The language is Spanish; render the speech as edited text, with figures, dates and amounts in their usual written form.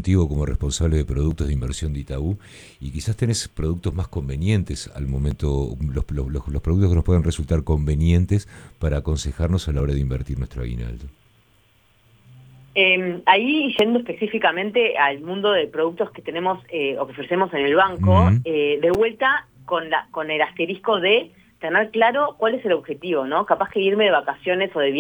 contigo como responsable de productos de inversión de Itaú y quizás tenés productos más convenientes al momento, los productos que nos pueden resultar convenientes para aconsejarnos a la hora de invertir nuestro aguinaldo. Ahí, yendo específicamente al mundo de productos que tenemos o que ofrecemos en el banco, de vuelta con el asterisco de tener claro cuál es el objetivo, ¿no? Capaz que irme de vacaciones o de viaje